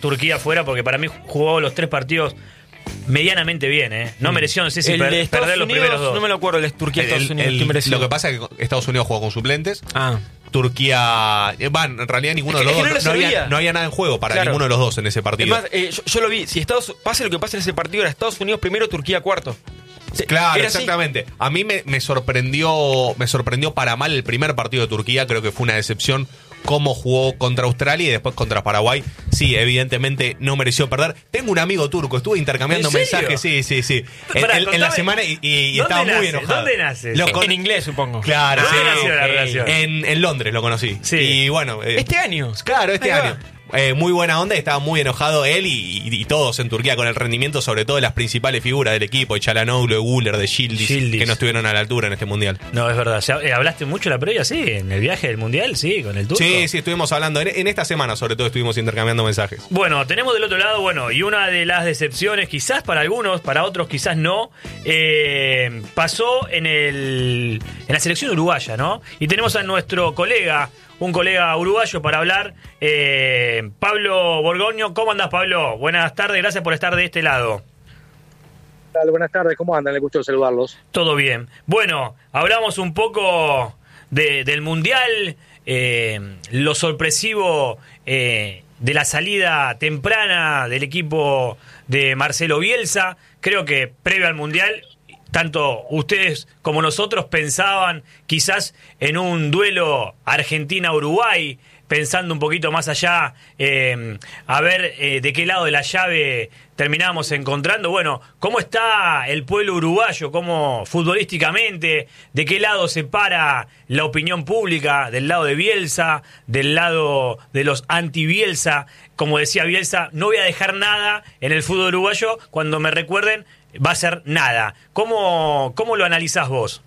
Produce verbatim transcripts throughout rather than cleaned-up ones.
Turquía fuera, porque para mí jugó los tres partidos medianamente bien, ¿eh? No mereció, no sé si el per- de Estados perder los Unidos, primeros dos. No me lo acuerdo, el de Turquía, Estados El- Unidos. el- ¿Quién mereció? lo que pasa es que Estados Unidos jugó con suplentes. Ah. Turquía. eh, Van, en realidad ninguno Es de que- los es que dos. no No, le no había, servía. no había nada en juego para Claro. ninguno de los dos en ese Es partido. más, eh, yo, yo lo vi. Si Estados, pase lo que pase en ese partido, era Estados Unidos primero, Turquía cuarto. Se- Claro, era así. exactamente. A mí me, me sorprendió me sorprendió para mal el primer partido de Turquía. Creo que fue una decepción cómo jugó contra Australia y después contra Paraguay. Sí, evidentemente no mereció perder. Tengo un amigo turco, estuve intercambiando ¿En serio? mensajes. Sí, sí, sí. En, Pará, en- en la contame, semana y, y- y ¿dónde estaba muy nace? enojado. ¿Dónde nace? Lo con- En inglés, supongo. Claro, ¿Dónde sí. nació la Eh, relación? En, en Londres lo conocí. Sí. Y bueno. eh, Este año. Claro, este Ahí va. año. Eh, muy buena onda, estaba muy enojado él y, y- y todos en Turquía con el rendimiento, sobre todo de las principales figuras del equipo, de Çalhanoğlu, de Guller, de Yildiz, Yildiz. que no estuvieron a la altura en este mundial. No, es verdad. Ya, eh, ¿hablaste mucho la previa? Sí, en el viaje del Mundial, sí, con el turco. Sí, sí, estuvimos hablando. En, en esta semana, sobre todo, estuvimos intercambiando mensajes. Bueno, tenemos del otro lado, bueno, y una de las decepciones, quizás para algunos, para otros quizás no, eh, pasó en el en la selección uruguaya, ¿no? Y tenemos a nuestro colega, un colega uruguayo para hablar, eh, Pablo Borgoño. ¿Cómo andás, Pablo? Buenas tardes, gracias por estar de este lado. ¿Qué tal? Buenas tardes, ¿cómo andan? Le gusto saludarlos. Todo bien. Bueno, hablamos un poco de, del Mundial, eh, lo sorpresivo eh, de la salida temprana del equipo de Marcelo Bielsa. Creo que previo al Mundial, tanto ustedes como nosotros pensaban quizás en un duelo Argentina-Uruguay, pensando un poquito más allá, eh, a ver eh, de qué lado de la llave terminamos encontrando. Bueno, ¿cómo está el pueblo uruguayo? ¿Cómo futbolísticamente? ¿De qué lado se para la opinión pública? ¿Del lado de Bielsa? ¿Del lado de los anti-Bielsa? Como decía Bielsa, no voy a dejar nada en el fútbol uruguayo. Cuando me recuerden, va a ser nada. ¿Cómo, cómo lo analizás vos?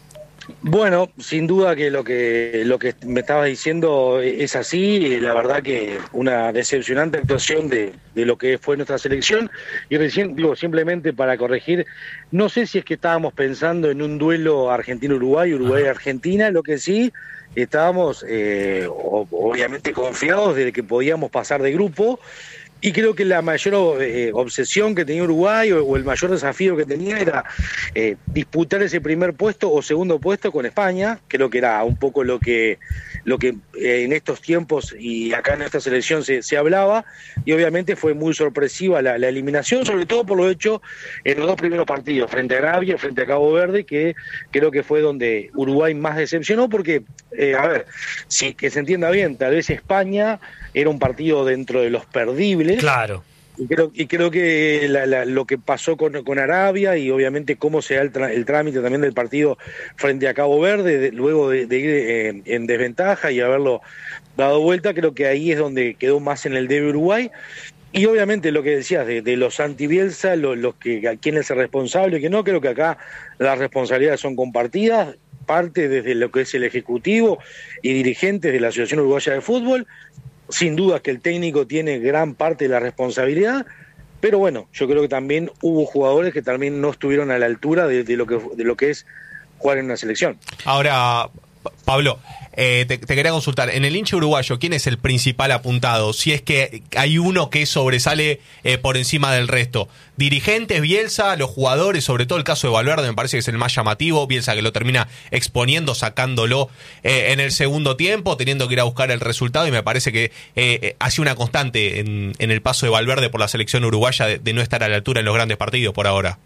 Bueno, sin duda que lo que lo que me estabas diciendo es así. La verdad que una decepcionante actuación de, de lo que fue nuestra selección. Y recién, digo, simplemente para corregir, no sé si es que estábamos pensando en un duelo Argentina-Uruguay, Uruguay-Argentina, lo que sí estábamos eh, obviamente confiados de que podíamos pasar de grupo. Y creo que la mayor eh, obsesión que tenía Uruguay o, o el mayor desafío que tenía era eh, disputar ese primer puesto o segundo puesto con España. Creo que era un poco lo que lo que eh, en estos tiempos y acá en esta selección se, se hablaba, y obviamente fue muy sorpresiva la, la eliminación, sobre todo por lo hecho en los dos primeros partidos, frente a Arabia y frente a Cabo Verde, que creo que fue donde Uruguay más decepcionó, porque, eh, a ver, sí, que se entienda bien, tal vez España era un partido dentro de los perdibles. Claro. Y creo, y creo que la, la, lo que pasó con, con Arabia y obviamente cómo se da el, el trámite también del partido frente a Cabo Verde, de, luego de, de ir eh, en desventaja y haberlo dado vuelta, creo que ahí es donde quedó más en el debe Uruguay. Y obviamente lo que decías de, de los anti-Bielsa, los, los que, a quién es el responsable y que no, creo que acá las responsabilidades son compartidas, parte desde lo que es el Ejecutivo y dirigentes de la Asociación Uruguaya de Fútbol. Sin duda que el técnico tiene gran parte de la responsabilidad, pero bueno, yo creo que también hubo jugadores que también no estuvieron a la altura de, de lo que de lo que es jugar en una selección. Ahora, Pablo, eh, te, te quería consultar, en el hincha uruguayo, ¿quién es el principal apuntado? Si es que hay uno que sobresale eh, por encima del resto. Dirigentes, Bielsa, los jugadores, sobre todo el caso de Valverde me parece que es el más llamativo. Bielsa que lo termina exponiendo, sacándolo eh, en el segundo tiempo, teniendo que ir a buscar el resultado, y me parece que eh, ha sido una constante en, en el paso de Valverde por la selección uruguaya de, de no estar a la altura en los grandes partidos por ahora.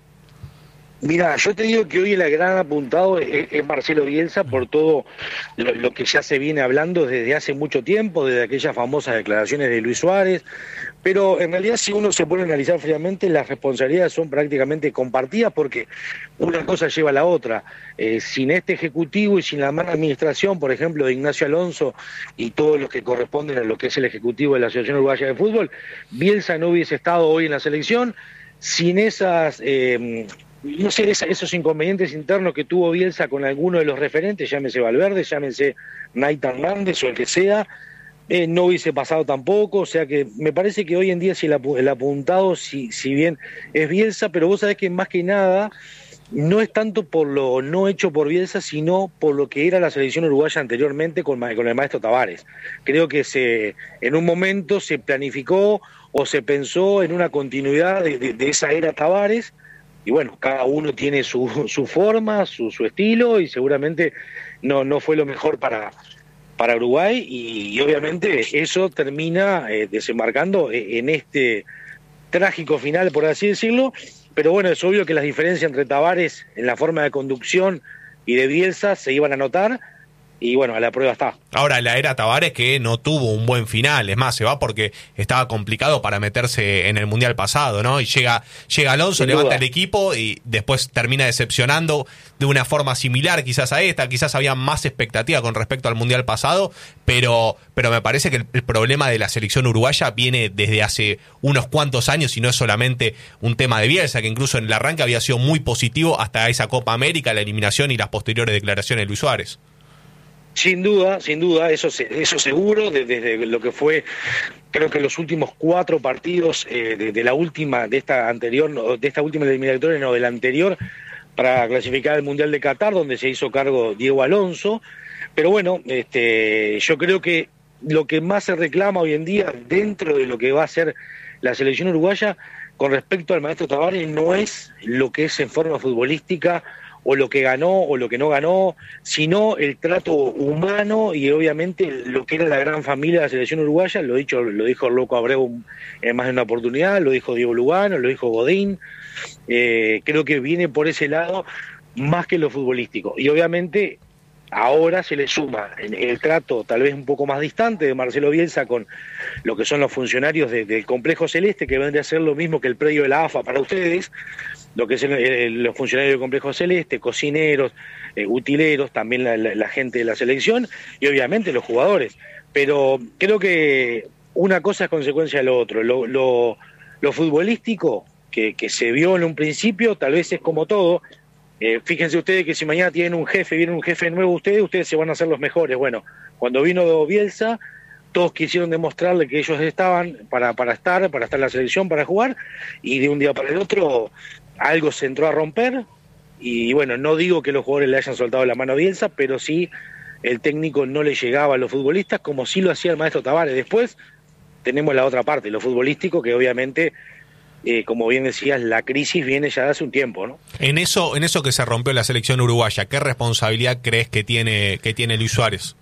Mira, yo te digo que hoy el gran apuntado es, es Marcelo Bielsa por todo lo, lo que ya se viene hablando desde hace mucho tiempo, desde aquellas famosas declaraciones de Luis Suárez, pero en realidad si uno se pone a analizar fríamente, las responsabilidades son prácticamente compartidas, porque una cosa lleva a la otra. Eh, sin este ejecutivo y sin la mala administración, por ejemplo, de Ignacio Alonso y todos los que corresponden a lo que es el ejecutivo de la Asociación Uruguaya de Fútbol, Bielsa no hubiese estado hoy en la selección. Sin esas... Eh, no sé, esa, esos inconvenientes internos que tuvo Bielsa con alguno de los referentes, llámese Valverde, llámese Nathan Hernández o el que sea, eh, no hubiese pasado tampoco. O sea que me parece que hoy en día si el, apu el apuntado, si, si bien es Bielsa, pero vos sabés que más que nada no es tanto por lo no hecho por Bielsa, sino por lo que era la selección uruguaya anteriormente con, con el maestro Tavares. Creo que se en un momento se planificó o se pensó en una continuidad de, de, de esa era Tavares, y bueno, cada uno tiene su, su forma, su, su estilo, y seguramente no, no fue lo mejor para, para Uruguay, y, y obviamente eso termina eh, desembarcando en este trágico final, por así decirlo. Pero bueno, es obvio que las diferencias entre Tavares en la forma de conducción y de Bielsa se iban a notar, y bueno, a la prueba está. Ahora, la era Tavares que no tuvo un buen final, es más, se va porque estaba complicado para meterse en el Mundial pasado, ¿no? Y llega, llega Alonso, Sin levanta duda. el equipo y después termina decepcionando de una forma similar quizás a esta, quizás había más expectativa con respecto al Mundial pasado, pero, pero me parece que el, el problema de la selección uruguaya viene desde hace unos cuantos años y no es solamente un tema de Bielsa, que incluso en el arranque había sido muy positivo hasta esa Copa América, la eliminación y las posteriores declaraciones de Luis Suárez. Sin duda, sin duda, eso eso seguro, desde, desde lo que fue, creo que los últimos cuatro partidos eh, de, de la última, de esta anterior, no, de esta última eliminatoria, no, de la anterior, para clasificar al Mundial de Qatar, donde se hizo cargo Diego Alonso. Pero bueno, este, yo creo que lo que más se reclama hoy en día dentro de lo que va a ser la selección uruguaya con respecto al maestro Tavares no es lo que es en forma futbolística, o lo que ganó o lo que no ganó, sino el trato humano y obviamente lo que era la gran familia de la selección uruguaya. Lo dicho, lo dijo el Loco Abreu en más de una oportunidad, lo dijo Diego Lugano, lo dijo Godín. Eh, creo que viene por ese lado más que lo futbolístico. Y obviamente ahora se le suma el, el trato tal vez un poco más distante de Marcelo Bielsa con lo que son los funcionarios de, del Complejo Celeste, que vendría a ser lo mismo que el predio de la A F A para ustedes, lo que es el, el, los funcionarios del Complejo Celeste, cocineros, eh, utileros, también la, la, la gente de la selección y obviamente los jugadores. Pero creo que una cosa es consecuencia de lo otro. Lo, lo, lo futbolístico que, que se vio en un principio tal vez es como todo. Eh, fíjense ustedes que si mañana tienen un jefe, viene un jefe nuevo ustedes, ustedes se van a hacer los mejores. Bueno, cuando vino Bielsa, todos quisieron demostrarle que ellos estaban para, para estar, para estar en la selección, para jugar, y de un día para el otro algo se entró a romper, y bueno, no digo que los jugadores le hayan soltado la mano a Bielsa, pero sí el técnico no le llegaba a los futbolistas como sí lo hacía el maestro Tavares. Después tenemos la otra parte, lo futbolístico, que obviamente, eh, como bien decías, la crisis viene ya de hace un tiempo, ¿no? En eso, en eso que se rompió la selección uruguaya, ¿qué responsabilidad crees que tiene, que tiene Luis Suárez?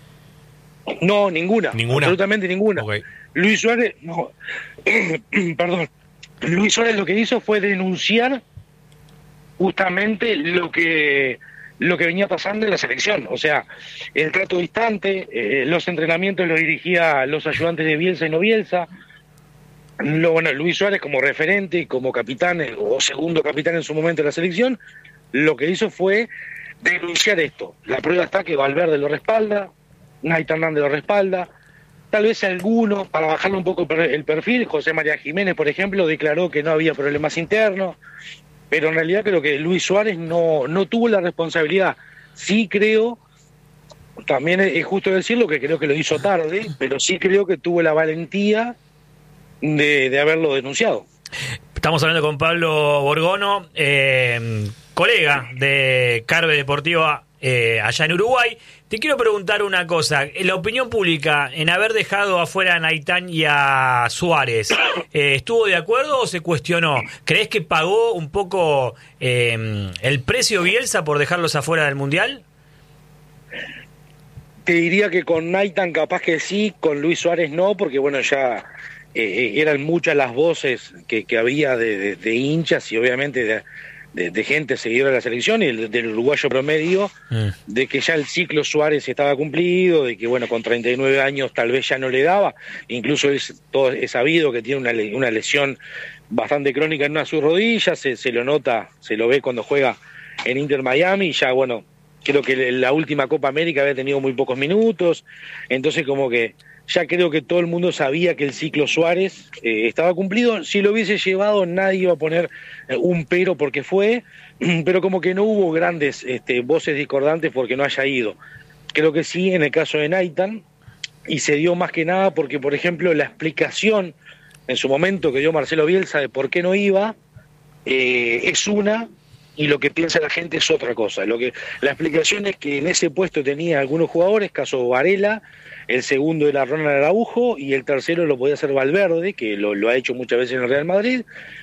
No, ninguna, ¿Ninguna? absolutamente ninguna. Okay. Luis Suárez, no, perdón, Luis Suárez lo que hizo fue denunciar justamente lo que lo que venía pasando en la selección, o sea, el trato distante, eh, los entrenamientos los dirigía los ayudantes de Bielsa y no Bielsa. Lo, bueno, Luis Suárez como referente y como capitán eh, o segundo capitán en su momento de la selección, lo que hizo fue denunciar esto. La prueba está que Valverde lo respalda, Naita Hernández lo respalda, tal vez alguno, para bajarle un poco el perfil, José María Jiménez, por ejemplo, declaró que no había problemas internos, pero en realidad creo que Luis Suárez no, no tuvo la responsabilidad. Sí creo, también es justo decirlo, que creo que lo hizo tarde, pero sí creo que tuvo la valentía de, de haberlo denunciado. Estamos hablando con Pablo Borgono, eh, colega de Carve Deportiva eh, allá en Uruguay. Te quiero preguntar una cosa. La opinión pública en haber dejado afuera a Naitán y a Suárez, eh, ¿estuvo de acuerdo o se cuestionó? ¿Crees que pagó un poco eh, el precio Bielsa por dejarlos afuera del Mundial? Te diría que con Naitán capaz que sí, con Luis Suárez no, porque bueno, ya eh, eran muchas las voces que, que había de, de, de hinchas y obviamente de, de, de gente seguidora de la selección y el, del uruguayo promedio, mm. de que ya el ciclo Suárez estaba cumplido, de que bueno, con treinta y nueve años tal vez ya no le daba, incluso es, todo es sabido que tiene una, una lesión bastante crónica en una de sus rodillas, se, se lo nota, se lo ve cuando juega en Inter Miami, y ya bueno, creo que la última Copa América había tenido muy pocos minutos, entonces como que ya creo que todo el mundo sabía que el ciclo Suárez eh, estaba cumplido. Si lo hubiese llevado nadie iba a poner eh, un pero porque fue, pero como que no hubo grandes este, voces discordantes porque no haya ido. Creo que sí en el caso de Naitán, y se dio más que nada porque, por ejemplo, la explicación en su momento que dio Marcelo Bielsa de por qué no iba, eh, es una, y lo que piensa la gente es otra cosa. Lo que la explicación es que en ese puesto tenía algunos jugadores, caso Varela, el segundo era Ronald Araujo y el tercero lo podía hacer Valverde, que lo, lo ha hecho muchas veces en el Real Madrid.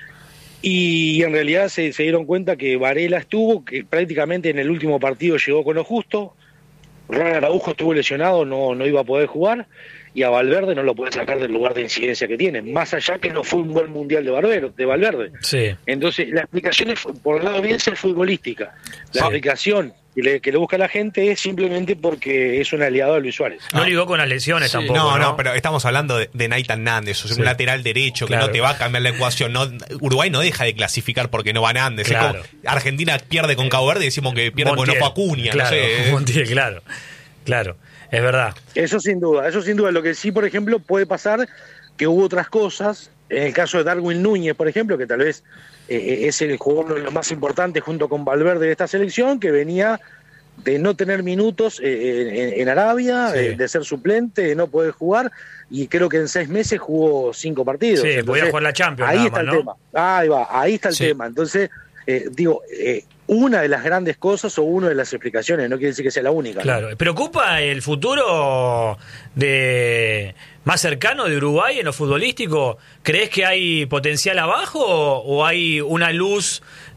Y en realidad se, se dieron cuenta que Varela estuvo, que prácticamente en el último partido llegó con lo justo. Ronald Araujo estuvo lesionado, no, no iba a poder jugar, y a Valverde no lo puede sacar del lugar de incidencia que tiene, más allá que no fue un buen mundial de Valverde. De Valverde. Sí. Entonces, la explicación es, por el lado bien, es futbolística. La sí. explicación que le, que le busca la gente es simplemente porque es un aliado de Luis Suárez. No, no ligó con las lesiones sí. tampoco. No, no, no, pero estamos hablando de, de Nathan Nández, sí. un lateral derecho que claro. no te va a cambiar la ecuación. No, Uruguay no deja de clasificar porque no va Nández. Claro. Es como, Argentina pierde con Cabo Verde y decimos que pierde Montiel, porque no fue Acuña. Claro, no sé. Montiel, claro. Claro, es verdad. Eso sin duda, eso sin duda. Lo que sí, por ejemplo, puede pasar que hubo otras cosas. En el caso de Darwin Núñez, por ejemplo, que tal vez eh, es el jugador uno de los más importantes junto con Valverde de esta selección, que venía de no tener minutos eh, en, en Arabia, sí. eh, de ser suplente, de no poder jugar, y creo que en seis meses jugó cinco partidos. Sí, Entonces, podía jugar la Champions. Ahí nada está más, el ¿no? tema. Ahí va, ahí está el sí. tema. Entonces, eh, digo, eh, una de las grandes cosas o una de las explicaciones, no quiere decir que sea la única. Claro. ¿no? ¿Preocupa el futuro de más cercano de Uruguay en lo futbolístico? ¿Crees que hay potencial abajo o hay una luz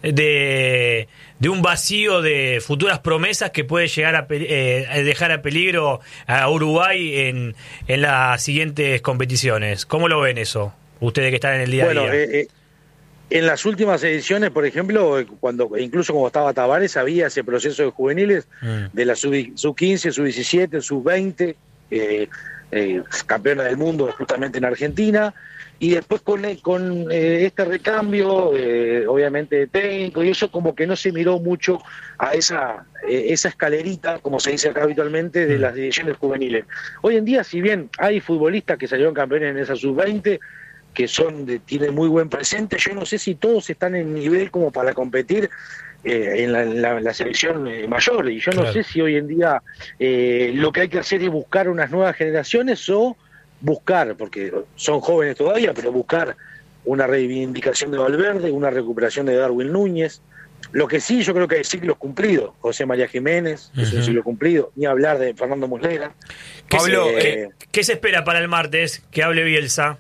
de, de un vacío de futuras promesas que puede llegar a eh, dejar a peligro a Uruguay en, en las siguientes competiciones? ¿Cómo lo ven eso, ustedes que están en el día bueno, a día? Eh, eh, en las últimas ediciones, por ejemplo, cuando incluso como estaba Tavares, había ese proceso de juveniles mm. de la sub quince, sub diecisiete, sub veinte, eh, eh, campeona del mundo justamente en Argentina, y después con, con eh, este recambio, eh, obviamente de técnico, y eso como que no se miró mucho a esa, eh, esa escalerita, como se dice acá habitualmente, de mm. las divisiones juveniles. Hoy en día, si bien hay futbolistas que salieron campeones en esa sub veinte, que son de, tienen muy buen presente, yo no sé si todos están en nivel como para competir eh, en, la, en la, la selección eh, mayor, y yo claro. no sé si hoy en día eh, lo que hay que hacer es buscar unas nuevas generaciones o buscar, porque son jóvenes todavía, pero buscar una reivindicación de Valverde, una recuperación de Darwin Núñez. Lo que sí, yo creo que hay ciclos cumplidos. José María Jiménez, uh-huh. es un ciclo cumplido, ni hablar de Fernando Muslera. Pablo, eh, ¿qué, ¿qué se espera para el martes? Que hable Bielsa.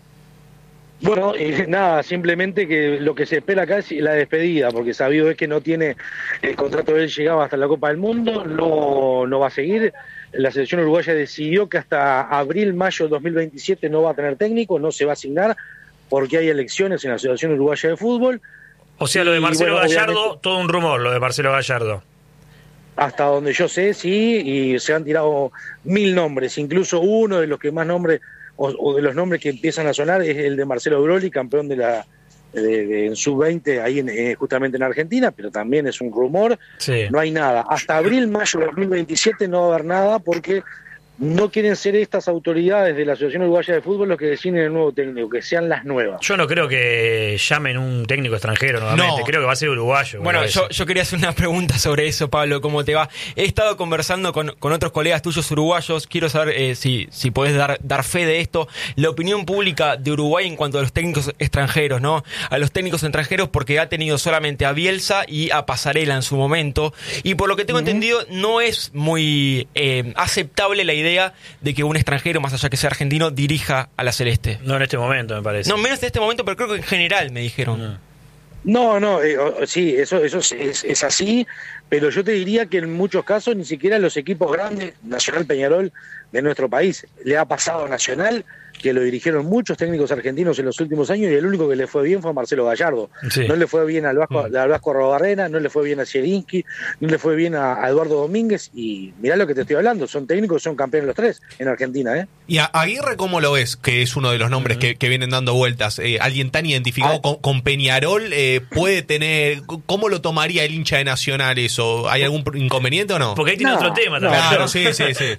Bueno, eh, nada, simplemente que lo que se espera acá es la despedida, porque sabido es que no tiene el contrato de él llegaba hasta la Copa del Mundo, no, no va a seguir. La selección uruguaya decidió que hasta abril, mayo de dos mil veintisiete no va a tener técnico, no se va a asignar, porque hay elecciones en la Asociación Uruguaya de Fútbol. O sea, lo de Marcelo bueno, Gallardo, todo un rumor, lo de Marcelo Gallardo. Hasta donde yo sé, sí, y se han tirado mil nombres, incluso uno de los que más nombres... O, o de los nombres que empiezan a sonar es el de Marcelo Broli, campeón de la de, de, en sub veinte ahí en, eh, justamente en Argentina, pero también es un rumor, sí. no hay nada. Hasta abril, mayo de dos mil veintisiete no va a haber nada porque no quieren ser estas autoridades de la Asociación Uruguaya de Fútbol los que deciden el nuevo técnico, que sean las nuevas. Yo no creo que llamen un técnico extranjero nuevamente, no. creo que va a ser uruguayo. Bueno, yo, yo quería hacer una pregunta sobre eso, Pablo, ¿cómo te va? He estado conversando con, con otros colegas tuyos uruguayos, quiero saber eh, si, si podés dar, dar fe de esto, la opinión pública de Uruguay en cuanto a los técnicos extranjeros, ¿no? A los técnicos extranjeros porque ha tenido solamente a Bielsa y a Pasarela en su momento, y por lo que tengo uh-huh. entendido no es muy eh, aceptable la idea de que un extranjero, más allá que sea argentino, dirija a la Celeste. No en este momento, me parece. No, menos en este momento, pero creo que en general me dijeron. No, no, eh, sí, eso, eso es, es, es así, pero yo te diría que en muchos casos ni siquiera los equipos grandes, Nacional, Peñarol, de nuestro país, le ha pasado a Nacional, que lo dirigieron muchos técnicos argentinos en los últimos años y el único que le fue bien fue a Marcelo Gallardo. Sí. No le fue bien al Vasco, mm. al Vasco Arrobarrena, no le fue bien a Zielinski, no le fue bien a, a Eduardo Domínguez, y mirá lo que te estoy hablando, son técnicos, son campeones los tres en Argentina. ¿eh? ¿Y a Aguirre cómo lo ves? Que es uno de los nombres mm. que, que vienen dando vueltas. Eh, ¿Alguien tan identificado ah. con, con Peñarol eh, puede tener... ¿Cómo lo tomaría el hincha de Nacional eso? ¿Hay algún inconveniente o no? Porque ahí tiene no, otro tema no, también. Claro, sí, sí, sí.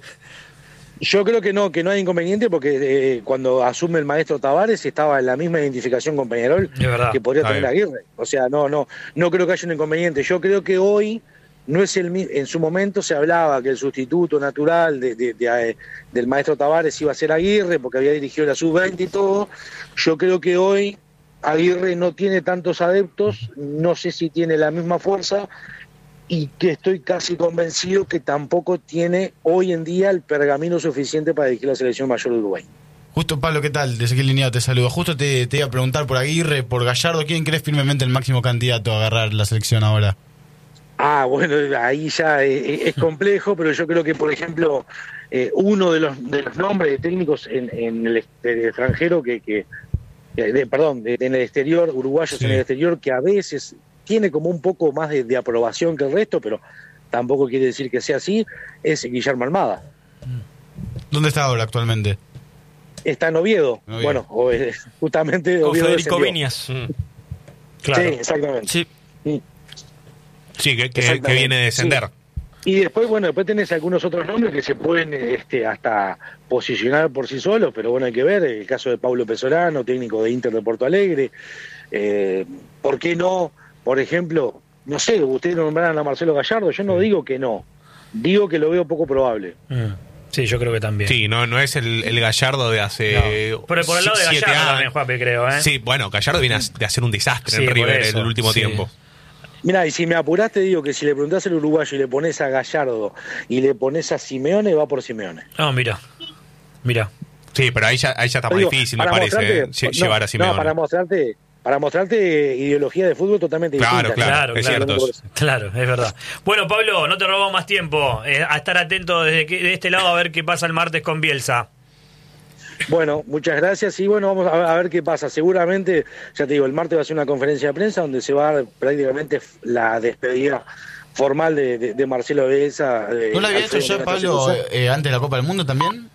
Yo creo que no, que no hay inconveniente porque eh, cuando asume el maestro Tavares estaba en la misma identificación con Peñarol que podría tener Aguirre. O sea, no, no, no creo que haya un inconveniente. Yo creo que hoy no es el mismo. En su momento se hablaba que el sustituto natural de, de, de, de, del maestro Tavares iba a ser Aguirre porque había dirigido la sub veinte y todo. Yo creo que hoy Aguirre no tiene tantos adeptos, no sé si tiene la misma fuerza, y que estoy casi convencido que tampoco tiene hoy en día el pergamino suficiente para dirigir la selección mayor de Uruguay. Justo, Pablo, ¿qué tal? Desde aquí Lineado te saludo. Justo te, te iba a preguntar por Aguirre, por Gallardo, ¿quién crees firmemente el máximo candidato a agarrar la selección ahora? Ah, bueno, ahí ya es, es complejo, pero yo creo que, por ejemplo, eh, uno de los, de los nombres de técnicos en, en el extranjero, que, que de, perdón, de, en el exterior, uruguayos sí. en el exterior, que a veces tiene como un poco más de, de aprobación que el resto, pero tampoco quiere decir que sea así, es Guillermo Almada. ¿Dónde está ahora actualmente? Está en Oviedo. Oviedo. Bueno, o, eh, justamente Con Oviedo Federico descendió. Viñas. Mm. Claro. Sí, exactamente. Sí, sí. sí que, que, que viene de descender. Sí. Y después, bueno, después tenés algunos otros nombres que se pueden este, hasta posicionar por sí solos, pero bueno, hay que ver, el caso de Pablo Pesolano, técnico de Inter de Porto Alegre. Eh, ¿Por qué no? Por ejemplo, no sé, ustedes nombraron a Marcelo Gallardo, yo no digo que no, digo que lo veo poco probable. Mm. Sí, yo creo que también. Sí, no, no es el, el Gallardo de hace. No. Pero por el lado de Gallardo años. También, Juanpi, creo, ¿eh? Sí, bueno, Gallardo viene de hacer un desastre sí, en River en el último sí. tiempo. Mirá, y si me apuraste, digo que si le preguntás al uruguayo y le pones a Gallardo y le pones a Simeone, va por Simeone. Ah, mira, mira. Sí, pero ahí ya, ahí ya está más digo, difícil, me parece, eh, no, llevar a Simeone. No, para mostrarte... Para mostrarte ideología de fútbol totalmente claro, distinta. Claro, claro, es claro, cierto. Claro, es verdad. Bueno, Pablo, no te robamos más tiempo. Eh, a estar atento desde que, de este lado a ver qué pasa el martes con Bielsa. Bueno, muchas gracias y bueno, vamos a, a ver qué pasa. Seguramente, ya te digo, el martes va a ser una conferencia de prensa donde se va a dar prácticamente la despedida formal de, de, de Marcelo Bielsa. ¿No lo había hecho yo, Pablo, eh, antes de la Copa del Mundo también?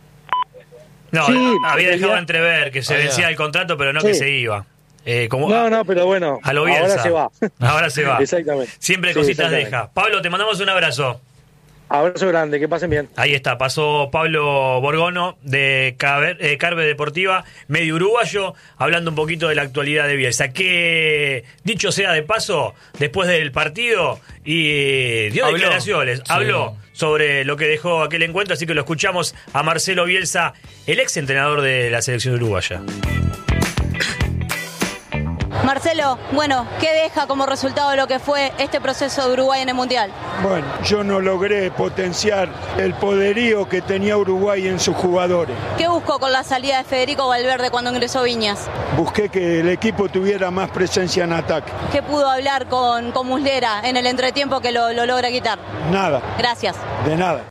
No, sí, había dejado entrever que se ah, vencía el contrato, pero no sí. que se iba. Eh, como no, no, pero bueno, a lo Bielsa. ahora se va. Ahora se va. Exactamente. Siempre sí, cositas exactamente. deja. Pablo, te mandamos un abrazo. Abrazo grande, que pasen bien. Ahí está, pasó Pablo Borgono de Carve, eh, Carve Deportiva, medio uruguayo, hablando un poquito de la actualidad de Bielsa. Que, dicho sea de paso, después del partido, y dio habló. declaraciones, sí. habló sobre lo que dejó aquel encuentro, así que lo escuchamos a Marcelo Bielsa, el ex entrenador de la selección uruguaya. Marcelo, bueno, ¿qué deja como resultado lo que fue este proceso de Uruguay en el Mundial? Bueno, yo no logré potenciar el poderío que tenía Uruguay en sus jugadores. ¿Qué buscó con la salida de Federico Valverde cuando ingresó Viñas? Busqué que el equipo tuviera más presencia en ataque. ¿Qué pudo hablar con, con Muslera en el entretiempo que lo, lo logra quitar? Nada. Gracias. De nada.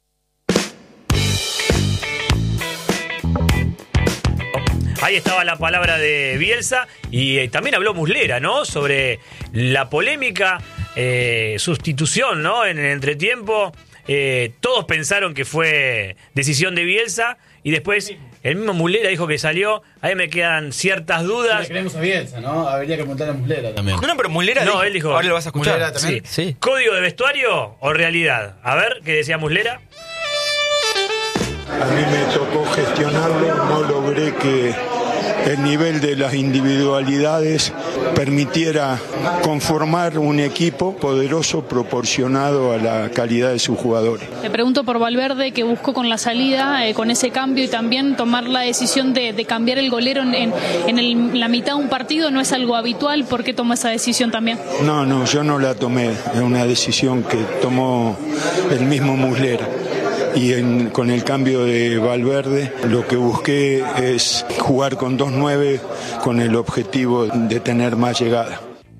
Ahí estaba la palabra de Bielsa y eh, también habló Muslera, ¿no? Sobre la polémica eh, sustitución, ¿no? En el entretiempo. Eh, todos pensaron que fue decisión de Bielsa y después el mismo Muslera dijo que salió. Ahí me quedan ciertas dudas. Le creemos a Bielsa, ¿no? Habría que preguntarle a Muslera también. No, no, pero Muslera No, dijo, él dijo. ahora lo vas a escuchar. Muslera también. Sí. Sí. ¿Código de vestuario o realidad? A ver, ¿qué decía Muslera? A mí me tocó gestionarlo, no logré que el nivel de las individualidades permitiera conformar un equipo poderoso proporcionado a la calidad de sus jugadores. Le pregunto por Valverde, que buscó con la salida, eh, con ese cambio y también tomar la decisión de, de cambiar el golero en, en, en el, la mitad de un partido, no es algo habitual. ¿Por qué tomó esa decisión también? No, no, yo no la tomé, es una decisión que tomó el mismo Muslera. Y en, con el cambio de Valverde lo que busqué es jugar con dos nueve con el objetivo de tener más llegada.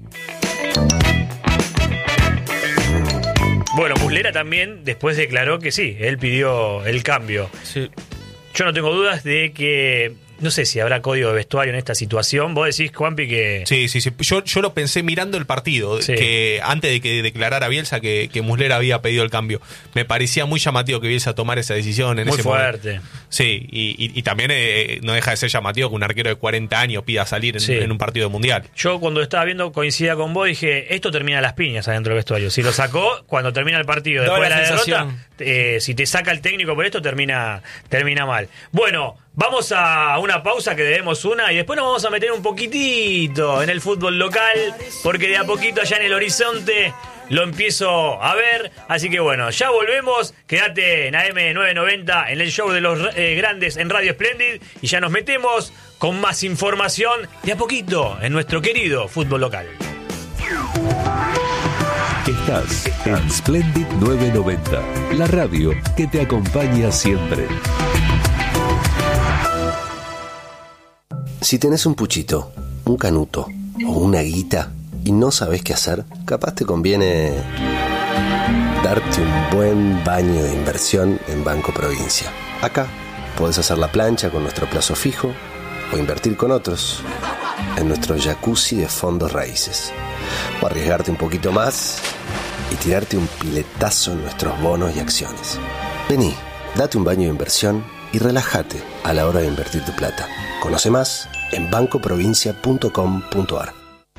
Bueno, Muslera también después declaró que sí, él pidió el cambio. Sí. Yo no tengo dudas de que, no sé si habrá código de vestuario en esta situación. Vos decís, Juanpi, que... Sí, sí, sí. Yo, yo lo pensé mirando el partido, Sí. que antes de que declarara Bielsa que, que Muslera había pedido el cambio. Me parecía muy llamativo que Bielsa tomara esa decisión en Muy ese fuerte. momento. Sí, y, y, y también eh, no deja de ser llamativo que un arquero de cuarenta años pida salir en, Sí. en un partido de mundial. Yo cuando estaba viendo, coincidía con vos, dije, esto termina a las piñas adentro del vestuario. Si lo sacó, cuando termina el partido, Daba después de la la derrota, sensación. eh, si te saca el técnico por esto, termina, termina mal. Bueno, vamos a una pausa que debemos una y después nos vamos a meter un poquitito en el fútbol local, porque de a poquito allá en el horizonte lo empiezo a ver. Así que bueno, ya volvemos. Quédate en A M novecientos noventa en el show de los eh, grandes en Radio Splendid y ya nos metemos con más información de a poquito en nuestro querido fútbol local. Estás en Splendid novecientos noventa, la radio que te acompaña siempre. Si tenés un puchito, un canuto o una guita y no sabés qué hacer, capaz te conviene darte un buen baño de inversión en Banco Provincia. Acá podés hacer la plancha con nuestro plazo fijo o invertir con otros en nuestro jacuzzi de fondos raíces. O arriesgarte un poquito más y tirarte un piletazo en nuestros bonos y acciones. Vení, date un baño de inversión y relájate a la hora de invertir tu plata. Conoce más en banco provincia punto com punto a r.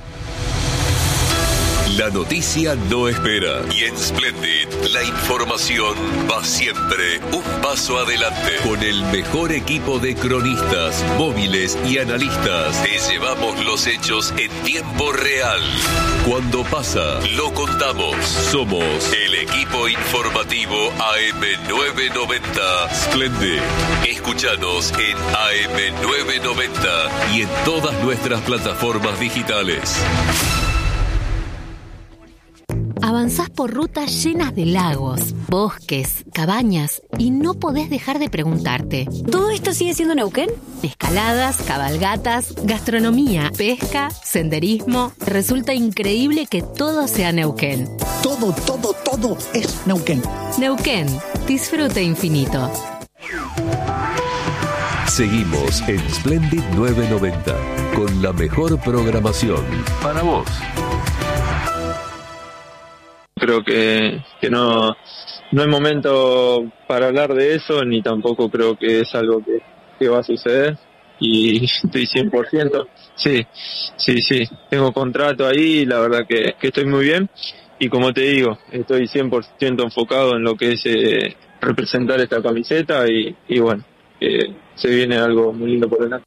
La noticia no espera y en Splendid la información va siempre un paso adelante. Con el mejor equipo de cronistas, móviles y analistas te llevamos los hechos en tiempo real. Cuando pasa, lo contamos. Somos el equipo informativo A M novecientos noventa Splendid. Escúchanos en A M novecientos noventa y en todas nuestras plataformas digitales. Avanzás por rutas llenas de lagos, bosques, cabañas y no podés dejar de preguntarte: ¿todo esto sigue siendo Neuquén? Escaladas, cabalgatas, gastronomía, pesca, senderismo. Resulta increíble que todo sea Neuquén. Todo, todo, todo es Neuquén. Neuquén, disfrute infinito. Seguimos en Splendid novecientos noventa con la mejor programación para vos. Creo que, que no, no es momento para hablar de eso, ni tampoco creo que es algo que, que va a suceder. Y estoy cien por ciento, sí, sí, sí, tengo contrato ahí y la verdad que, que estoy muy bien. Y como te digo, estoy cien por ciento enfocado en lo que es eh, representar esta camiseta y, y bueno, eh, se viene algo muy lindo por delante.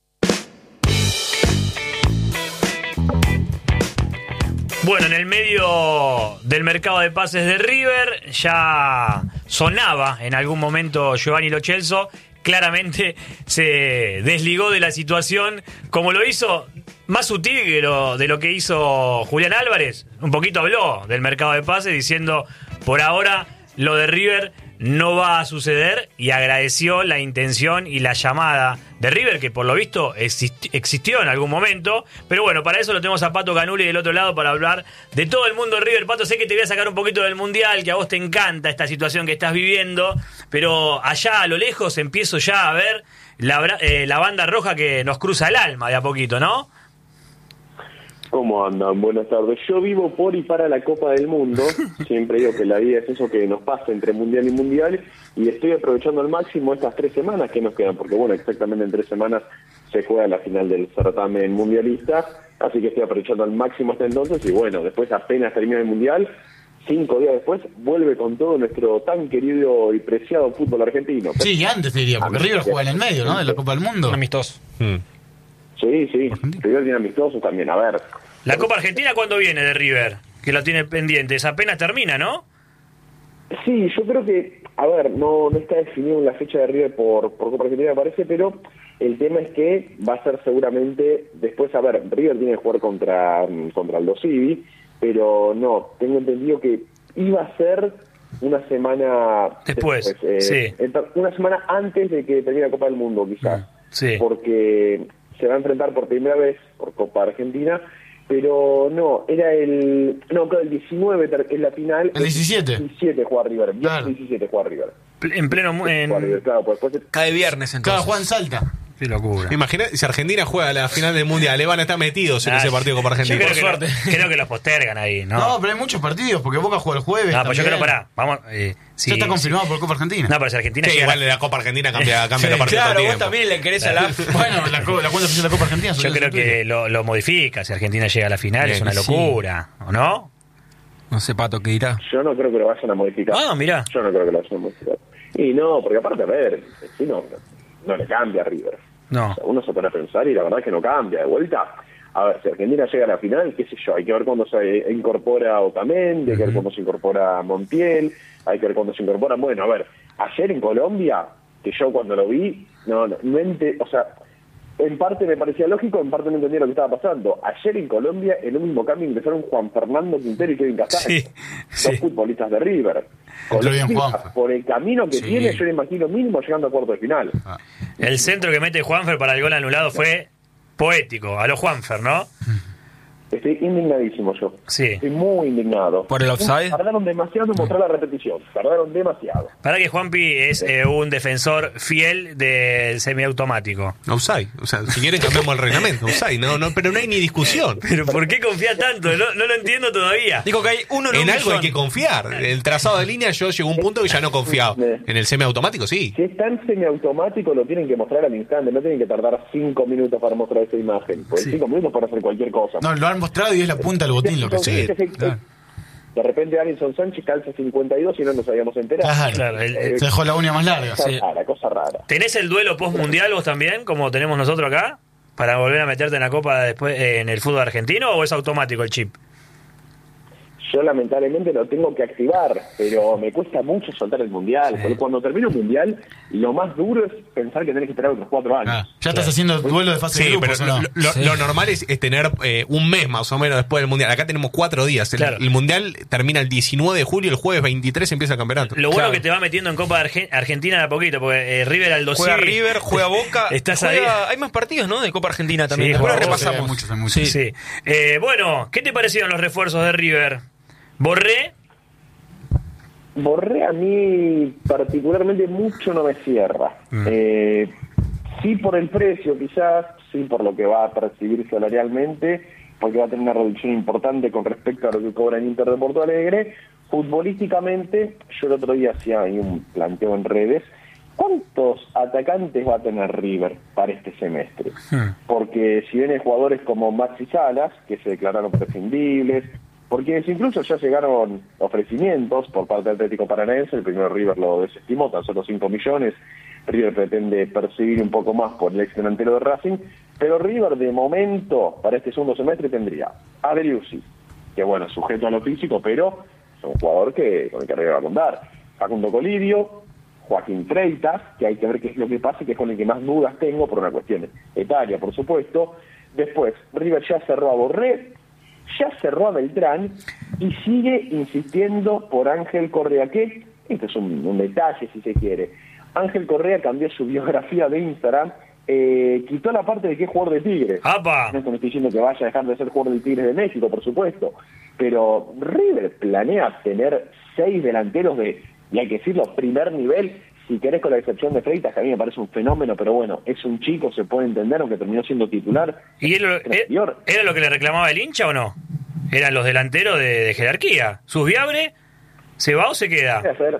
Bueno, en el medio del mercado de pases de River ya sonaba en algún momento Giovanni Lo Celso. Claramente se desligó de la situación, como lo hizo, más sutil que lo, de lo que hizo Julián Álvarez. Un poquito habló del mercado de pases diciendo: por ahora lo de River no va a suceder, y agradeció la intención y la llamada de River, que por lo visto existi- existió en algún momento. Pero bueno, para eso lo tenemos a Pato Canuli del otro lado para hablar de todo el mundo de River. Pato, sé que te voy a sacar un poquito del Mundial, que a vos te encanta esta situación que estás viviendo, pero allá a lo lejos empiezo ya a ver la, eh, la banda roja que nos cruza el alma de a poquito, ¿no? ¿Cómo andan? Buenas tardes. Yo vivo por y para la Copa del Mundo. Siempre digo que la vida es eso que nos pasa entre mundial y mundial, y estoy aprovechando al máximo estas tres semanas que nos quedan, porque bueno, exactamente en tres semanas se juega la final del certamen mundialista, así que estoy aprovechando al máximo hasta entonces, y bueno, después apenas termina el mundial, cinco días después, vuelve con todo nuestro tan querido y preciado fútbol argentino. Sí, y antes diría, porque River juega en el medio, ¿no? De la Copa del Mundo. Amistoso. Mm. Sí, sí, River tiene amistosos también, a ver. ¿La Copa Argentina cuándo viene de River? Que la tiene pendiente, esa apenas termina, ¿no? Sí, yo creo que, a ver, no no está definido la fecha de River por, por Copa Argentina, me parece, pero el tema es que va a ser seguramente después. A ver, River tiene que jugar contra, contra Aldo Civi, pero no, tengo entendido que iba a ser una semana después, después eh, sí. Una semana antes de que termine la Copa del Mundo, quizás, sí. Porque se va a enfrentar por primera vez por Copa Argentina. Pero no, era el... No, claro, el diecinueve es la final. ¿El diecisiete? El diecisiete juega River. Claro. El diecisiete juega River. En pleno... En... River, claro, pues después... Cae viernes, entonces. Claro, Juan Salta. Qué locura. Imagínate si Argentina juega la final del Mundial, le van a estar metidos en ah, ese partido con Argentina. Yo creo, por que suerte. Lo, creo que los postergan ahí, ¿no? No, pero hay muchos partidos, porque Boca juega el jueves. No, pues yo creo, pará, vamos... Eh, sí, ya está confirmado sí. por Copa Argentina. No, pero si Argentina sí, llega... igual de la Copa Argentina cambia, cambia sí, la partida. Claro, vos también le querés a la... Bueno, la, la cuenta oficial de la Copa Argentina... Yo creo que lo, lo modifica si Argentina llega a la final, bien, es una locura, sí. ¿O no? No sé, Pato, ¿qué dirá? Yo no creo que lo vayan a modificar. Ah, mirá. Yo no creo que lo vayan a modificar. Y no, porque aparte, a ver, si no, no le cambia a River. No. O sea, uno se pone a pensar y la verdad es que no cambia. De vuelta, a ver, si Argentina llega a la final, qué sé yo, hay que ver cuándo se incorpora Otamendi, hay que ver cuándo se incorpora Montiel, hay que ver cuándo se incorpora. Bueno, a ver, ayer en Colombia, que yo cuando lo vi, no, no, no ente, o sea, en parte me parecía lógico, en parte no entendía lo que estaba pasando. Ayer en Colombia, en un mismo cambio, ingresaron Juan Fernando Quintero y Kevin Casares, Sí, dos sí. futbolistas de River. Entró bien Colombia, Juanfer. por el camino que Sí. tiene, yo le imagino mínimo llegando a cuarto de final. El centro que mete Juanfer para el gol anulado fue poético, a lo Juanfer, ¿no? Estoy indignadísimo yo. Sí. Estoy muy indignado. ¿Por el offside? Tardaron demasiado en mostrar la repetición. Tardaron demasiado. Para que Juanpi es eh, un defensor fiel del semiautomático. Offside. O sea, si quieren cambiamos el reglamento. Offside. No, no, pero no hay ni discusión. Pero ¿por qué confía tanto? No, no lo entiendo todavía. Digo que hay uno en, En un algo hay millón. que confiar. El trazado de línea, yo llegó a un punto que ya no confiaba. En el semiautomático, sí. Si es tan semiautomático, lo tienen que mostrar al instante. No tienen que tardar cinco minutos para mostrar esa imagen. Porque Sí. cinco minutos para hacer cualquier cosa. No, lo han mostrado y es la punta del botín lo que Entonces, se ese- claro. De repente Alisson Sánchez calza cincuenta y dos y no nos habíamos enterado. Claro. Claro, el- Eh, Se dejó la uña más larga. cosa sí. rara, cosa rara. ¿Tenés el duelo post-mundial vos también, como tenemos nosotros acá? ¿Para volver a meterte en la Copa después eh, en el fútbol argentino o es automático el chip? Yo lamentablemente lo tengo que activar, pero me cuesta mucho soltar el mundial. Porque cuando termino un mundial, lo más duro es pensar que tenés que esperar otros cuatro años. Ah, ya estás haciendo duelo de fase de Sí, pero grupos, ¿o no? lo, lo- Sí. lo normal es, es tener eh, un mes más o menos después del Mundial. Acá tenemos cuatro días. El, Claro. el Mundial termina el diecinueve de julio, el jueves veintitrés empieza el campeonato. Lo bueno Claro. que te va metiendo en Copa Argen- Argentina de a poquito, porque eh, River Aldo Juega Civi- River, juega Boca. Estás juega- ahí. Hay más partidos, ¿no? De Copa Argentina también. Sí, Después juega lo Boca, repasamos. hay muchos, hay muchos. Sí. Sí. Eh, bueno, ¿qué te parecieron los refuerzos de River? Borré, Borré a mí particularmente mucho no me cierra. Mm. Eh, sí por el precio quizás, sí por lo que va a percibir salarialmente, porque va a tener una reducción importante con respecto a lo que cobra en Inter de Porto Alegre. Futbolísticamente, yo el otro día hacía ahí un planteo en redes, ¿cuántos atacantes va a tener River para este semestre? Hmm. Porque si bien hay jugadores como Maxi Salas, que se declararon prescindibles, porque incluso ya llegaron ofrecimientos por parte del Atlético Paranaense, el primero River lo desestimó, tan solo cinco millones, River pretende percibir un poco más por el ex delantero de Racing, pero River de momento para este segundo semestre tendría a Driussi, que bueno, sujeto a lo físico, pero es un jugador que con el que River va a contar, Facundo Colidio, Joaquín Freitas, que hay que ver qué es lo que pasa, que es con el que más dudas tengo por una cuestión etaria, por supuesto. Después, River ya cerró a Borré, ya cerró a Beltrán y sigue insistiendo por Ángel Correa, que esto es un, un detalle si se quiere. Ángel Correa cambió su biografía de Instagram, eh, quitó la parte de que es jugador de Tigre. ¡Apa! No es que me estoy diciendo que vaya a dejar de ser jugador de Tigres de México, por supuesto, pero River planea tener seis delanteros de, y hay que decirlo, primer nivel, si querés con la excepción de Freitas, que a mí me parece un fenómeno, pero bueno, es un chico, se puede entender, aunque terminó siendo titular. ¿Y él- eh, era lo que le reclamaba el hincha o no? Eran los delanteros de, de jerarquía. ¿Susviabre se va o se queda? Puede hacer.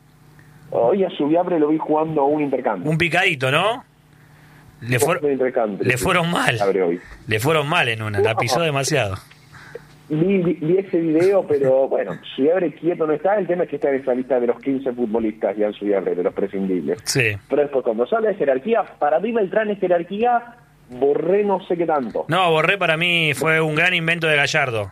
Hoy a Subiabre lo vi jugando un intercambio. Un picadito, ¿no? Le, fuer- Un intercambio, le sí. fueron mal. Abre hoy. Le fueron mal en una, la pisó demasiado. Vi, vi, vi ese video, pero bueno, Subiabre quieto no está. El tema es que está en esa lista de los quince futbolistas, ya en Subiabre, de los prescindibles. Sí. Pero después, cuando sale de jerarquía, para mí Beltrán es jerarquía, Borré no sé qué tanto. No, Borré para mí fue un gran invento de Gallardo.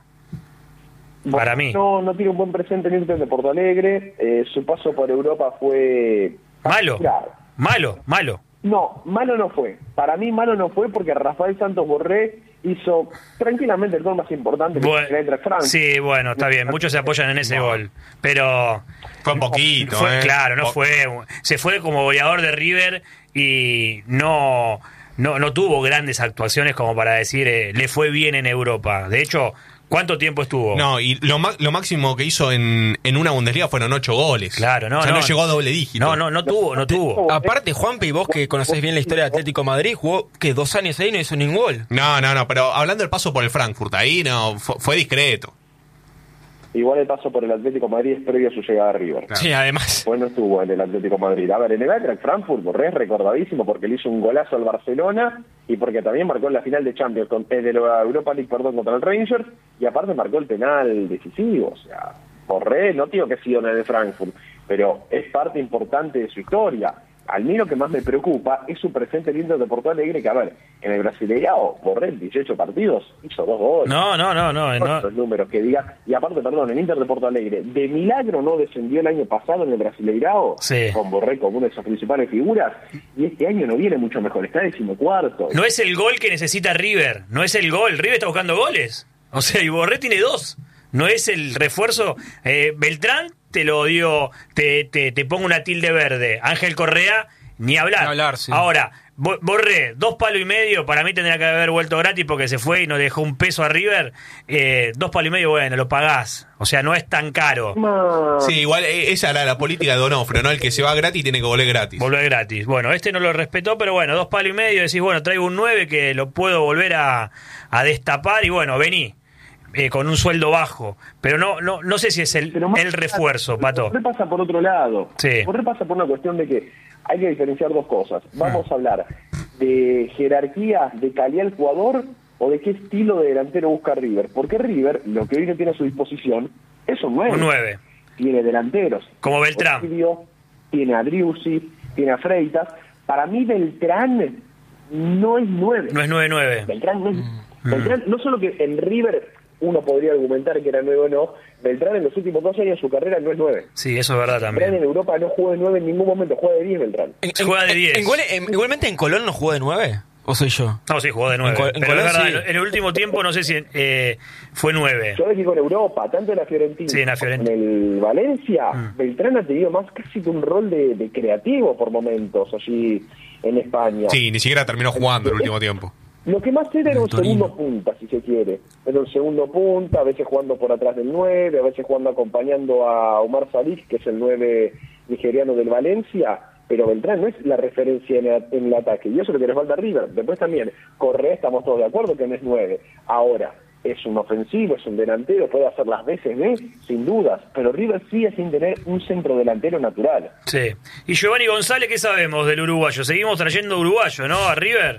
Para mí. No, no tiene un buen presente en Inter de Porto Alegre. Eh, su paso por Europa fue... Malo. Claro. Malo, malo. No, malo no fue. Para mí malo no fue porque Rafael Santos Borré hizo tranquilamente el gol más importante que Bueno, el Eintracht Frankfurt. sí, bueno, está bien. Muchos se apoyan en ese gol. Pero. Fue un poquito, Fue- ¿eh? Claro, no Po- fue. Se fue como goleador de River y no. No, no tuvo grandes actuaciones como para decir eh, le fue bien en Europa. De hecho, ¿cuánto tiempo estuvo? No, y lo, ma- lo máximo que hizo en, en una Bundesliga fueron ocho goles. Claro, no, O sea, no. no llegó a doble dígito. No, no, no tuvo, no tuvo. Aparte, Juanpi, vos que conocés bien la historia de Atlético de Madrid, jugó que dos años ahí y no hizo ningún gol. No, no, no, pero hablando del paso por el Frankfurt, ahí no, fue, fue discreto. igual el paso por el Atlético de Madrid es previo a su llegada a River. Sí, además. Pues no estuvo en el Atlético de Madrid. A ver, en el Eintracht Frankfurt, Borré es recordadísimo porque le hizo un golazo al Barcelona y porque también marcó en la final de Champions, con, eh, de la Europa League, perdón, contra el Rangers, y aparte marcó el penal decisivo. O sea, Borré, no digo que ha sido en el de Frankfurt, pero es parte importante de su historia. A mí lo que más me preocupa es su presente lindo de Porto Alegre, que a ver, en el Brasileirao, Borré en dieciocho partidos hizo dos goles. No, no, no, no. no. Los números que diga. Y aparte, perdón, el Inter de Porto Alegre, de milagro no descendió el año pasado en el Brasileirao, sí, con Borré como una de sus principales figuras, y este año no viene mucho mejor, está decimocuarto. No es el gol que necesita River, no es el gol. River está buscando goles. O sea, y Borré tiene dos. No es el refuerzo. Eh, Beltrán te lo dio, te, te, te pongo una tilde verde. Ángel Correa, ni hablar. Ni hablar, sí. Ahora, Borré, dos palos y medio, para mí tendría que haber vuelto gratis porque se fue y nos dejó un peso a River. Eh, dos palos y medio, bueno, lo pagás. O sea, no es tan caro. No. Sí, igual esa era la política de Donofrio, ¿no? El que se va gratis tiene que volver gratis. Volver gratis. Bueno, este no lo respetó, pero bueno, dos palos y medio, decís, bueno, traigo un nueve que lo puedo volver a, a destapar y bueno, vení. Eh, con un sueldo bajo, pero no no no sé si es el, el refuerzo, Pato. Borré pasa por otro lado. Sí. Borré pasa por una cuestión de que hay que diferenciar dos cosas. Vamos a hablar de jerarquía, de calidad del jugador o de qué estilo de delantero busca River. Porque River, lo que hoy no tiene a su disposición, es un nueve. Un nueve. Tiene delanteros. Como Beltrán. Osilio, tiene a Driussi, tiene a Freitas. Para mí Beltrán no es nueve. No es nueve nueve. Beltrán no es... Mm. Beltrán, no solo que en River uno podría argumentar que era nueve o no, Beltrán en los últimos dos años de su carrera no es nueve. Sí, eso es verdad también. Beltrán en Europa no juega de nueve en ningún momento, juega de diez Beltrán. En, juega de diez. En, igual, en, igualmente en Colón no jugó de nueve, ¿o soy yo? No, sí, jugó de nueve. En, en pero Colón, es verdad, sí. En el último tiempo no sé si eh, fue nueve. Yo digo en Europa, tanto en la Fiorentina sí, en la Fiorentina. En el Valencia, mm. Beltrán ha tenido más casi que un rol de, de creativo por momentos allí en España. Sí, ni siquiera terminó jugando el último tiempo. Lo que más era era un segundo punta, si se quiere. Era un segundo punta, a veces jugando por atrás del nueve, a veces jugando acompañando a Omar Salih, que es el nueve nigeriano del Valencia, pero Beltrán no es la referencia en el, en el ataque, y eso es lo que les falta a River. Después también, Correa, estamos todos de acuerdo que no es nueve. Ahora, es un ofensivo, es un delantero, puede hacer las veces de, sin dudas, pero River sigue sin tener un centro delantero natural. Sí. Y Giovanni González, ¿qué sabemos del uruguayo? Seguimos trayendo uruguayo, ¿no? A River.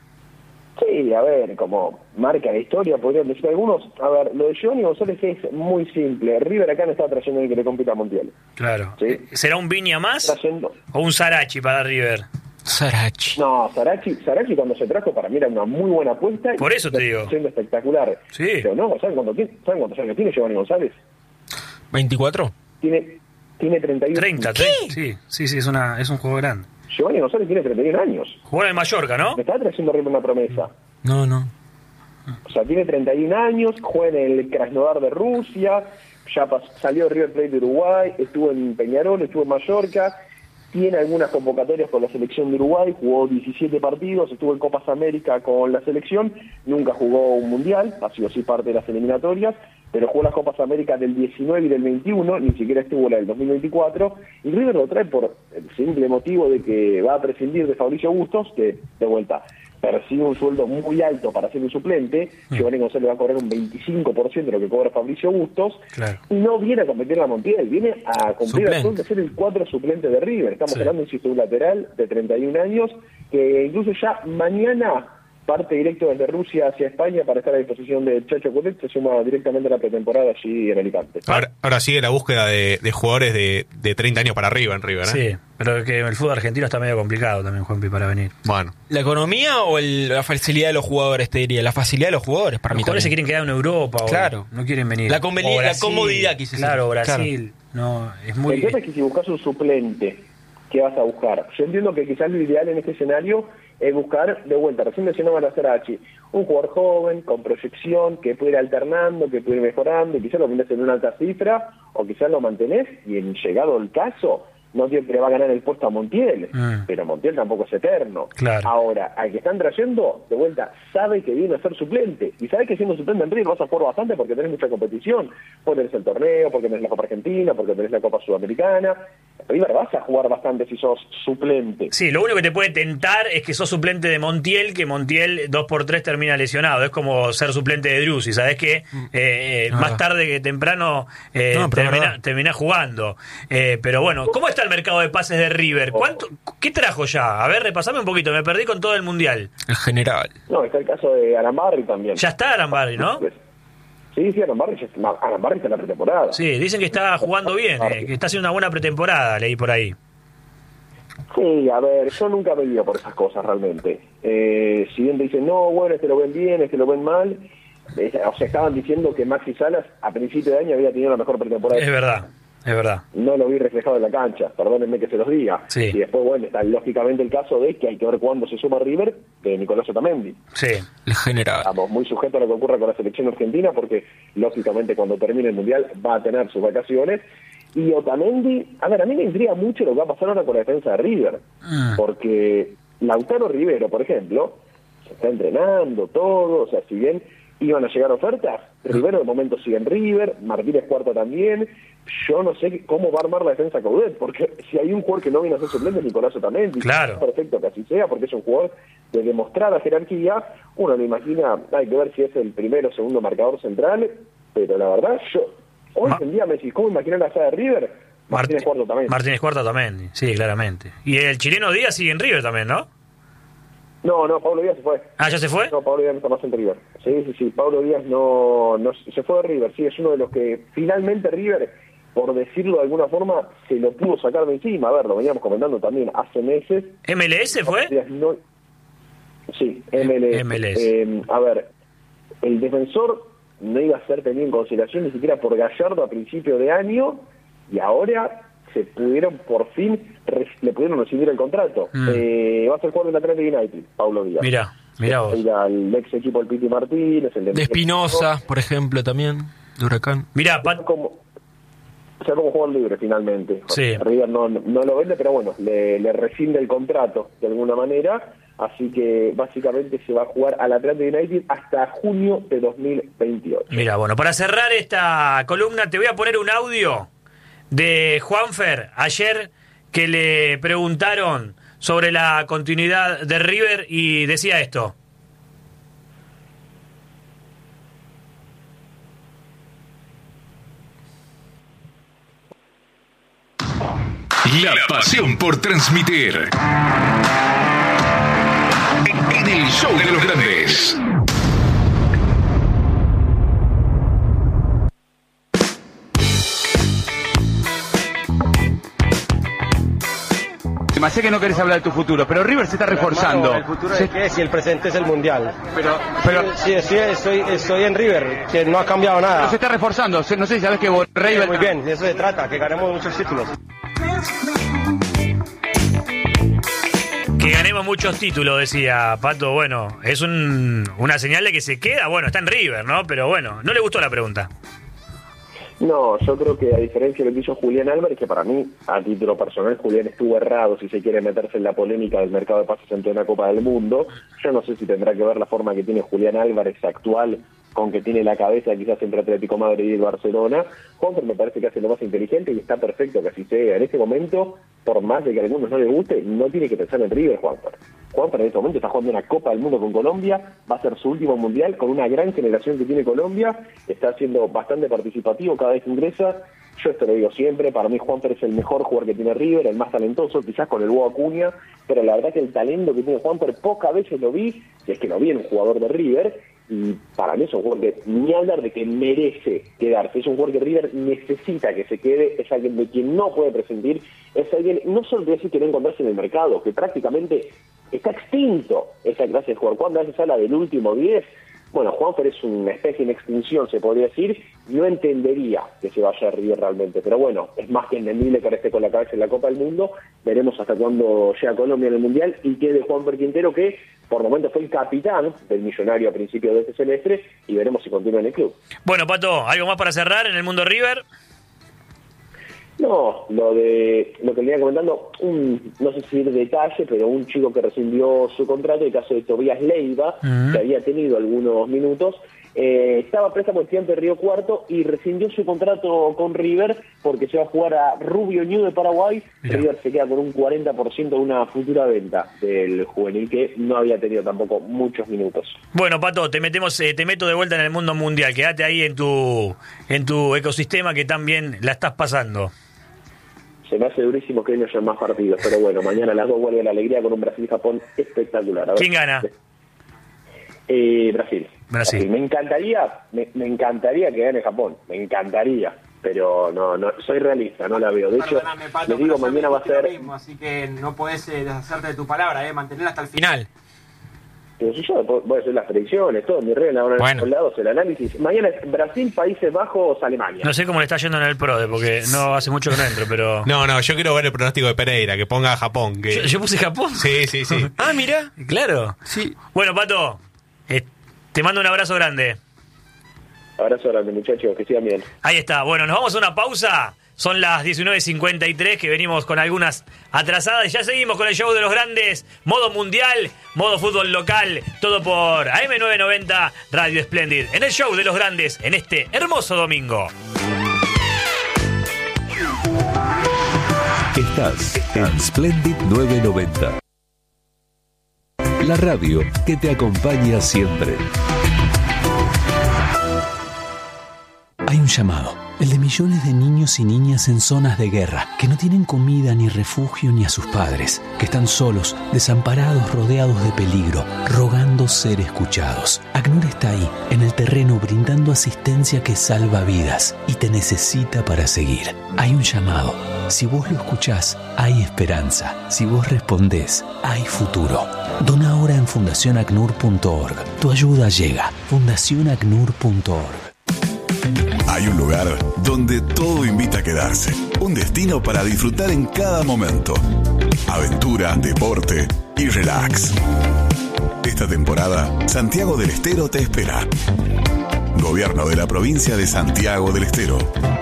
Sí, a ver, como marca la historia, podrían decir algunos. A ver, lo de Giovanni González es muy simple. River acá no está trayendo a alguien que le compita a Montiel. Claro. ¿Sí? ¿Será un Viña más? Trayendo... ¿O un Sarachi para River? Sarachi. No, Sarachi, Sarachi cuando se trajo para mí era una muy buena apuesta. Por eso te digo. Siendo espectacular. Sí. Pero no, ¿saben cuánto tiene? ¿Saben cuántos años tiene Giovanni González? ¿veinticuatro? Tiene, tiene treinta y uno. treinta, treinta. Sí, sí, sí, es, una, es un juego grande. Giovanni González tiene treinta y uno años. Juega en Mallorca, ¿no? Me está trayendo River una promesa. No, no. O sea, tiene treinta y un años, juega en el Krasnodar de Rusia, ya pas- salió de River Plate de Uruguay, estuvo en Peñarol, estuvo en Mallorca, tiene algunas convocatorias con la selección de Uruguay, jugó diecisiete partidos, estuvo en Copas América con la selección, nunca jugó un mundial, ha sido sí parte de las eliminatorias, pero jugó las Copas América del diecinueve y del veintiuno, ni siquiera estuvo la del dos mil veinticuatro, y River lo trae por el simple motivo de que va a prescindir de Fabricio Bustos, que de vuelta percibe un sueldo muy alto para ser un suplente. mm. Giovanni González va a cobrar un veinticinco por ciento de lo que cobra Fabricio Bustos, claro. Y no viene a competir en la Montiel, viene a cumplir el sueldo de ser el cuatro suplente de River. Estamos sí. hablando de un lateral de treinta y un años, que incluso ya mañana parte directo desde Rusia hacia España para estar a disposición de Chacho Coudet, se suma directamente a la pretemporada allí en Alicante. Ahora, ahora sigue la búsqueda de, de jugadores de, de treinta años para arriba en River, ¿eh? Sí, pero que el fútbol argentino está medio complicado también, Juanpi, para venir. Bueno. ¿La economía o el, la facilidad de los jugadores, te diría? La facilidad de los jugadores, para los mí jugadores también. se quieren quedar en Europa, claro. O no quieren venir. La, conveni- la comodidad, quise decir. Claro, Brasil, claro. No, es muy... El tema es que si buscas un suplente, ¿qué vas a buscar? Yo entiendo que quizás lo ideal en este escenario es buscar, de vuelta, recién mencionaban a Sarachi, un jugador joven, con proyección, que puede ir alternando, que puede ir mejorando, y quizás lo pones en una alta cifra, o quizás lo mantenés, y en llegado el caso, no digo que le va a ganar el puesto a Montiel, Mm. pero Montiel tampoco es eterno. Claro. Ahora, al que están trayendo, de vuelta, sabe que viene a ser suplente, y sabe que siendo suplente en River vas a jugar bastante porque tenés mucha competición, porque tenés el torneo, porque tenés la Copa Argentina, porque tenés la Copa Sudamericana. River vas a jugar bastante si sos suplente. Sí, lo único que te puede tentar es que sos suplente de Montiel, que Montiel dos por tres termina lesionado. Es como ser suplente de Driussi, ¿sabés qué? Eh, eh, más tarde que temprano eh, No, pero termina, verdad. termina jugando. Eh, pero bueno, ¿cómo está el mercado de pases de River? ¿Cuánto, ¿Qué trajo ya? A ver, repasame un poquito, me perdí con todo el Mundial. El general. No, está el caso de Arambarri también. Ya está Arambarri, ¿no? Sí, sí, Arambarri, ya está- Arambarri está en la pretemporada. Sí, dicen que está jugando bien, eh, que está haciendo una buena pretemporada, leí por ahí. Sí, a ver, yo nunca me guío por esas cosas realmente. Eh, si bien te dicen, no, bueno, este lo ven bien, este lo ven mal, eh, o sea, estaban diciendo que Maxi Salas a principio de año había tenido la mejor pretemporada. Es verdad, es verdad. No lo vi reflejado en la cancha, perdónenme que se los diga. Sí. Y después, bueno, está lógicamente el caso de que hay que ver cuándo se suma River de Nicolás Otamendi. Sí. El general. Estamos muy sujetos a lo que ocurra con la selección argentina porque, lógicamente, cuando termine el Mundial va a tener sus vacaciones. Y Otamendi, a ver, a mí me intriga mucho lo que va a pasar ahora con la defensa de River. Mm. Porque Lautaro Rivero, por ejemplo, se está entrenando todo, o sea, si bien iban a llegar ofertas, Rivero de momento sigue en River, Martínez Cuarta también. Yo no sé cómo va a armar la defensa Coudet, porque si hay un jugador que no viene a ser suplente es Nicolás Otamendi. Claro. Perfecto que así sea, porque es un jugador de demostrada jerarquía. Uno lo imagina, hay que ver si es el primero o segundo marcador central, pero la verdad, yo hoy Ma- en día me decís, ¿cómo imaginar la saga de River? Martínez Cuarta también. Martínez Cuarta también, sí, claramente. Y el chileno Díaz sigue en River también, ¿no? No, no, Pablo Díaz se fue. Ah, ¿ya se fue? No, Pablo Díaz no está más en River. Sí, sí, sí, Pablo Díaz no, no se fue de River, sí, es uno de los que finalmente River, por decirlo de alguna forma, se lo pudo sacar de encima. A ver, lo veníamos comentando también hace meses. ¿M L S fue? Díaz no- Sí, M L S. M L S. Eh, a ver, el defensor no iba a ser tenido en consideración ni siquiera por Gallardo a principio de año, y ahora se pudieron por fin, re- le pudieron recibir el contrato. Mm. Eh, va a ser jugador del Atlético United, Paulo Díaz. Mirá, mirá vos. Ir al ex equipo del Piti Martínez, el de, De Espinosa, por ejemplo, también. De Huracán. Mirá, Pat- como, o sea, como jugador libre finalmente. Sí. River no, no lo vende, pero bueno, le, le rescinde el contrato de alguna manera, así que básicamente se va a jugar al Atlético United hasta junio de dos mil veintiocho. Mira, bueno, para cerrar esta columna te voy a poner un audio de Juanfer ayer que le preguntaron sobre la continuidad de River y decía esto. La pasión por transmitir. En el show de los grandes. Sé que no querés hablar de tu futuro, pero River se está reforzando. Hermano, ¿el futuro es qué? Si el presente es el mundial. Pero, pero, Sí, sí, estoy, estoy en River, que no ha cambiado nada. pero se está reforzando. No sé si sabes que River... Muy bien, de eso se trata, que ganemos muchos títulos. Que ganemos muchos títulos, decía Pato. Bueno, es un, una señal de que se queda. Bueno, está en River, ¿no? Pero bueno, no le gustó la pregunta. No, yo creo que a diferencia de lo que hizo Julián Álvarez, que para mí, a título personal, Julián estuvo errado si se quiere meterse en la polémica del mercado de pases en plena Copa del Mundo. Yo no sé si tendrá que ver la forma que tiene Julián Álvarez actual con que tiene la cabeza quizás entre Atlético Madrid y el Barcelona. Juanfer me parece que hace lo más inteligente y está perfecto que así sea. En este momento, por más de que a algunos no les guste, no tiene que pensar en River, Juanfer. Juanfer en este momento está jugando una Copa del Mundo con Colombia, va a ser su último mundial con una gran generación que tiene Colombia, está siendo bastante participativo cada vez que ingresa. Yo esto lo digo siempre, para mí Juanfer es el mejor jugador que tiene River, el más talentoso, quizás con el Bo Acuña, pero la verdad que el talento que tiene Juanfer pocas veces lo vi, si es que lo vi en un jugador de River, y para mí es un jugador que, ni hablar de que merece quedarse, es un jugador que River necesita que se quede, es alguien de quien no puede prescindir, es alguien, no solo de decir que no encontrarse en el mercado, que prácticamente está extinto esa clase de jugador. Cuando a veces habla del último diez, bueno, Juanfer es una especie en extinción, se podría decir, no entendería que se vaya a River realmente, pero bueno, es más que entendible que ahora esté con la cabeza en la Copa del Mundo, veremos hasta cuándo llega Colombia en el Mundial y quede Juanfer Quintero, que por el momento fue el capitán del Millonario a principios de este semestre, y veremos si continúa en el club. Bueno, Pato, ¿algo más para cerrar en el mundo River? No, lo de lo que le iba comentando, un, no sé si de detalle, pero un chico que rescindió su contrato, el caso de Tobías Leiva, uh-huh. que había tenido algunos minutos, eh, estaba a préstamo estudiante de Río Cuarto y rescindió su contrato con River porque se va a jugar a Rubio Ñu de Paraguay. Mira. River se queda con un cuarenta por ciento de una futura venta del juvenil que no había tenido tampoco muchos minutos. Bueno, Pato, te metemos, eh, te meto de vuelta en el mundo mundial. Quédate ahí en tu, en tu ecosistema que tan bien la estás pasando. Se me hace durísimo que no haya más partidos, pero bueno, mañana a las dos vuelve la alegría con un Brasil-Japón espectacular. A ver. ¿Quién gana? Eh, Brasil. Brasil. Brasil. Me encantaría, me, me encantaría que gane Japón, me encantaría, pero no, no, soy realista, no la veo. De hecho, les digo, mañana va a ser... Mismo, así que no podés eh, deshacerte de tu palabra, eh, mantenerla hasta el final. Pero si yo voy a hacer las predicciones, todo, mi regla, ahora bueno. en los lados, el análisis. Mañana es Brasil, Países Bajos, Alemania. No sé cómo le está yendo en el PRODE, porque no hace mucho que no entro, pero... No, no, yo quiero ver el pronóstico de Pereira, que ponga a Japón. Que... ¿Yo, ¿Yo puse Japón? Sí, sí, sí. Ah, mira, claro. Sí. Bueno, Pato, eh, te mando un abrazo grande. Abrazo grande, muchachos, que sigan bien. Ahí está, bueno, nos vamos a una pausa. Son las diecinueve cincuenta y tres, que venimos con algunas atrasadas. Y ya seguimos con el show de los grandes. Modo mundial, modo fútbol local. Todo por A M novecientos noventa Radio Splendid. En el show de los grandes, en este hermoso domingo. Estás en Splendid novecientos noventa. La radio que te acompaña siempre. Hay un llamado, el de millones de niños y niñas en zonas de guerra, que no tienen comida ni refugio ni a sus padres, que están solos, desamparados, rodeados de peligro, rogando ser escuchados. ACNUR está ahí, en el terreno, brindando asistencia que salva vidas y te necesita para seguir. Hay un llamado. Si vos lo escuchás, hay esperanza. Si vos respondés, hay futuro. Dona ahora en fundación acnur punto org. Tu ayuda llega. fundación acnur punto org. Hay un lugar donde todo invita a quedarse. Un destino para disfrutar en cada momento. Aventura, deporte y relax. Esta temporada, Santiago del Estero te espera. Gobierno de la provincia de Santiago del Estero.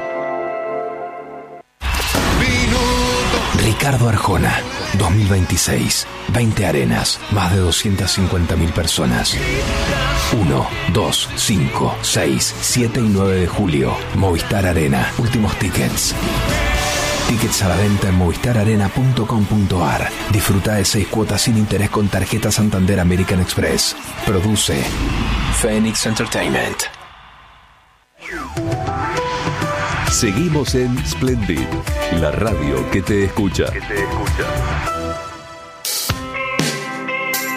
Ricardo Arjona, dos mil veintiséis. veinte arenas, más de doscientas cincuenta mil personas. uno, dos, cinco, seis, siete y nueve de julio. Movistar Arena. Últimos tickets. Tickets a la venta en movistar arena punto com punto ar. Disfruta de seis cuotas sin interés con tarjeta Santander American Express. Produce Phoenix Entertainment. Seguimos en Splendid, la radio que te escucha. Que te escucha.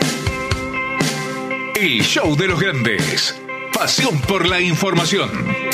El show de los grandes. Pasión por la información.